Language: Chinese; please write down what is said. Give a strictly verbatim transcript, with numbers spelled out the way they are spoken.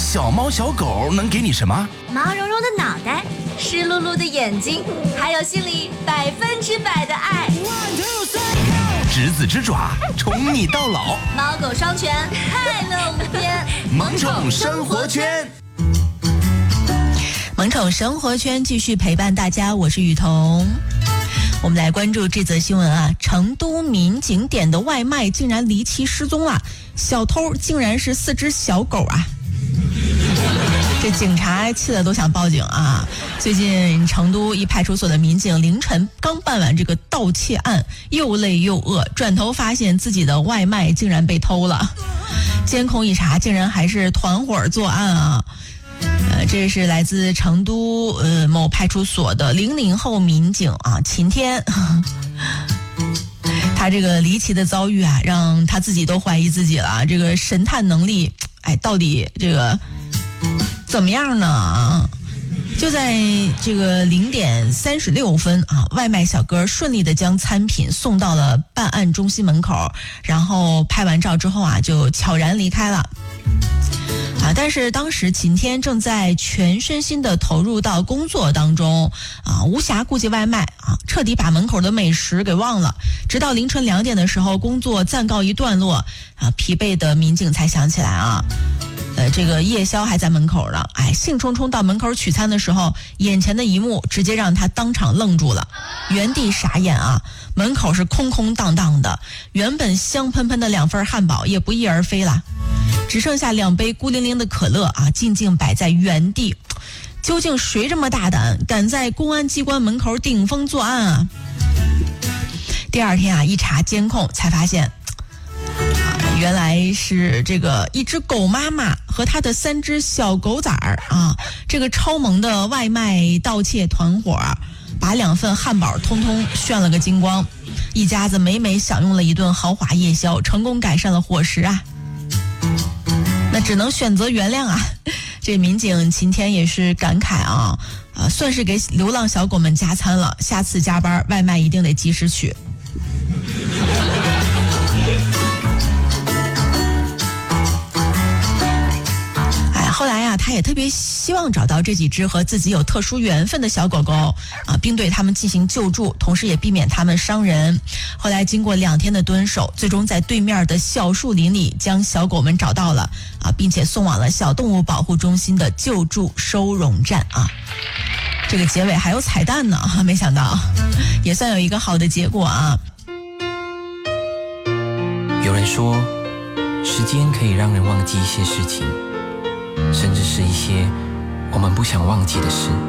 小猫小狗能给你什么？ 毛茸茸的脑袋，湿漉漉的眼睛，还有心里百分之百的爱。 执子之爪，宠你到老。 猫狗双全，快乐无边。 萌宠生活圈， 萌宠生活圈继续陪伴大家，我是雨桐。我们来关注这则新闻啊，成都民警点的外卖竟然离奇失踪了，小偷竟然是四只小狗啊！这警察气得都想报警啊！最近成都一派出所的民警凌晨刚办完这个盗窃案，又累又饿，转头发现自己的外卖竟然被偷了。监控一查，竟然还是团伙作案啊！呃，这是来自成都呃某派出所的零零后民警啊，秦天。他这个离奇的遭遇啊，让他自己都怀疑自己了。这个神探能力，哎，到底这个怎么样呢？就在这个零点三十六分啊，外卖小哥顺利的将餐品送到了办案中心门口，然后拍完照之后啊，就悄然离开了。啊！但是当时秦天正在全身心的投入到工作当中啊，无暇顾及外卖啊，彻底把门口的美食给忘了。直到凌晨两点的时候，工作暂告一段落啊，疲惫的民警才想起来啊，呃，这个夜宵还在门口呢。哎，兴冲冲到门口取餐的时候，眼前的一幕直接让他当场愣住了，原地傻眼啊！门口是空空荡荡的，原本香喷喷的两份汉堡也不翼而飞了。只剩下两杯孤零零的可乐啊，静静摆在原地。究竟谁这么大胆，敢在公安机关门口顶风作案啊？第二天啊，一查监控才发现，啊，原来是这个一只狗妈妈和她的三只小狗崽儿啊，这个超萌的外卖盗窃团伙啊，把两份汉堡通通炫了个精光，一家子美美享用了一顿豪华夜宵，成功改善了伙食啊。那只能选择原谅啊！这民警秦天也是感慨啊，啊，算是给流浪小狗们加餐了。下次加班外卖一定得及时取。哎，后来呀、啊，他也特别希望找到这几只和自己有特殊缘分的小狗狗啊，并对他们进行救助，同时也避免他们伤人。后来经过两天的蹲守，最终在对面的小树林里将小狗们找到了啊，并且送往了小动物保护中心的救助收容站啊。这个结尾还有彩蛋呢，没想到也算有一个好的结果啊。 有人说，时间可以让人忘记一些事情，甚至是一些我们不想忘记的事。